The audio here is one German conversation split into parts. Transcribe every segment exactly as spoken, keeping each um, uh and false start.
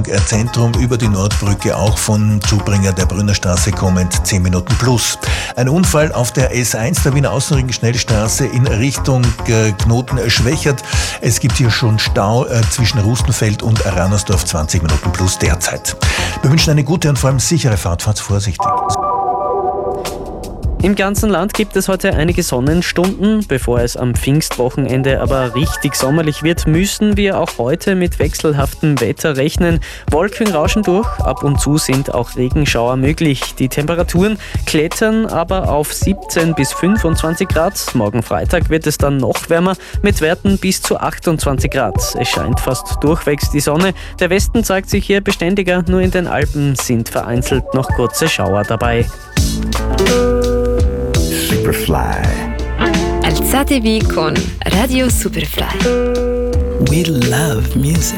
äh, Zentrum über die Nordbrücke, auch von Zubringer der Brünnerstraße kommend zehn Minuten plus. Ein Unfall auf der S eins der Wiener Außenring-Schnellstraße in Richtung äh, Knoten Schwächert. Es gibt hier schon Stau äh, zwischen Rustenfeld und Ranersdorf, zwanzig Minuten plus derzeit. Wir wünschen eine gute und vor allem sichere Fahrt. Fahrt vorsichtig. Im ganzen Land gibt es heute einige Sonnenstunden. Bevor es am Pfingstwochenende aber richtig sommerlich wird, müssen wir auch heute mit wechselhaftem Wetter rechnen. Wolken rauschen durch, ab und zu sind auch Regenschauer möglich. Die Temperaturen klettern aber auf siebzehn bis fünfundzwanzig Grad. Morgen Freitag wird es dann noch wärmer mit Werten bis zu achtundzwanzig Grad. Es scheint fast durchwegs die Sonne. Der Westen zeigt sich hier beständiger, nur in den Alpen sind vereinzelt noch kurze Schauer dabei. Superfly. Alzatevi con Radio Superfly. We love music.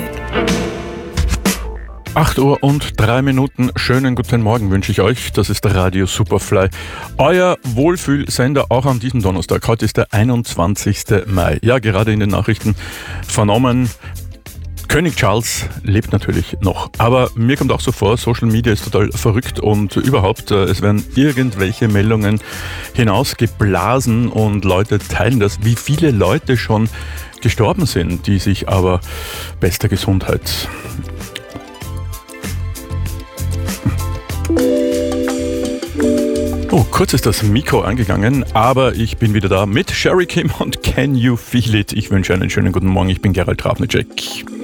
acht Uhr und drei Minuten. Schönen guten Morgen wünsche ich euch. Das ist der Radio Superfly. Euer Wohlfühlsender auch an diesem Donnerstag. Heute ist der einundzwanzigsten Mai. Ja, gerade in den Nachrichten vernommen. König Charles lebt natürlich noch, aber mir kommt auch so vor, Social Media ist total verrückt und überhaupt, äh, es werden irgendwelche Meldungen hinausgeblasen und Leute teilen das, wie viele Leute schon gestorben sind, die sich aber bester Gesundheit. Oh, kurz ist das Mikro angegangen, aber ich bin wieder da mit Sherry Kim und Can You Feel It? Ich wünsche einen schönen guten Morgen, ich bin Gerald Trafnicek.